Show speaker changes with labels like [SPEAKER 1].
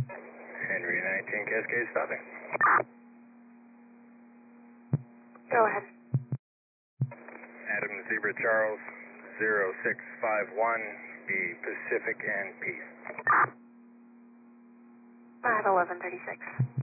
[SPEAKER 1] Henry 19 Cascade stopping.
[SPEAKER 2] Go ahead.
[SPEAKER 1] Adam Zebra Charles 0651, be Pacific and Peace.
[SPEAKER 2] I have 1136.